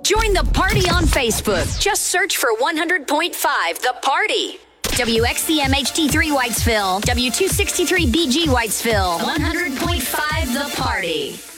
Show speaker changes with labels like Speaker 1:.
Speaker 1: Join the party on Facebook. Just search for 100.5 The Party. WXCM HD3 Whitesville, W263BG Whitesville, 100.5 The Party.